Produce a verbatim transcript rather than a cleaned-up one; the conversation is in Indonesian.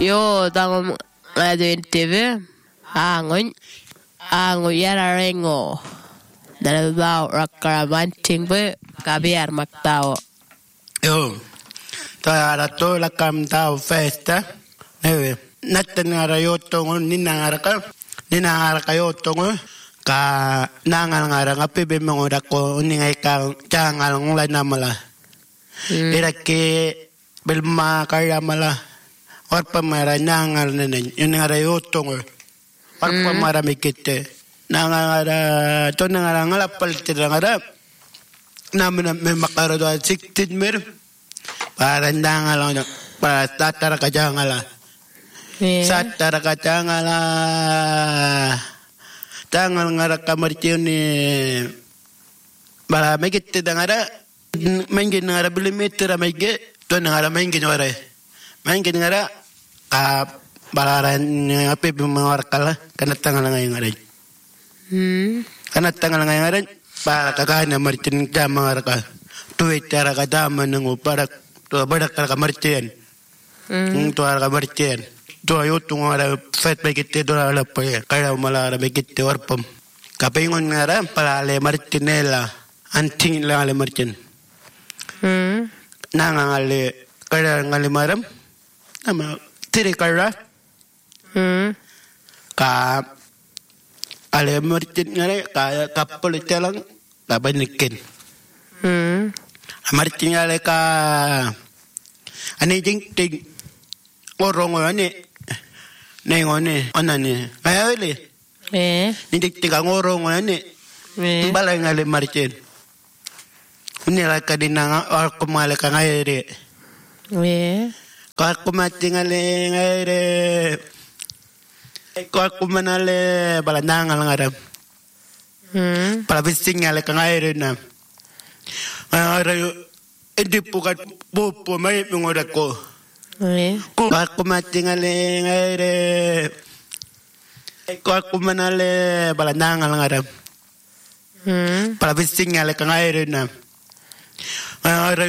Yo tang ngaduin T V. Angon angon yara rengo. Dala daw rakaramanting be kabiar maktao. Yo. Ta to la kam tao festa. Neve. Natten ngara yotong ninangara ka. Ninangara ka yotong ka nangal ngara ngapi be mengoda ko ningai ka jangal ngula namala. Ira ke belma kaya mala. Or pamara nangal nenen. Yun ngara yotong. Or pamara mikite. Nangara to nangara ngala paltira ngara. Namin me makaro do sixteen mer. Para nangal para tatara ka jangala. Satara ka jangala. Tangal ngara kamartiyo ni bala megit ngara mengin ngara bilimeter mege to ngara mengin ngara mengin ngara a balaran ape bimarkala kana tangal ngara hmm kana tangal ngara para kakana martin jamar ka tuitara ka daman ngo para to badak ka martian hmm to ka martian to ayo tungara fet begite do la pa kaya malara begite warpam kapingon ngara para le martinela anting la le martin hmm nangale kaya ngale maram ama tiri kara hmm ka ale martin ngare ka kapol telang ka banikin hmm martin ngale ka ani jing ting orong ani nengone onane ayale eh nindik tiga ngorong ane eh balai ngale marcen unila kadina or kumale ka ngaire eh ka kumati ngale ngaire ka kumanale balanangal ngadam hmm para bising ngale ka ngaire na ara edi pukat popo mai ngodako eh ko aku mati ngale ngaire ko aku manale balanangal ngadam hmm para bising ngale ka ngaire na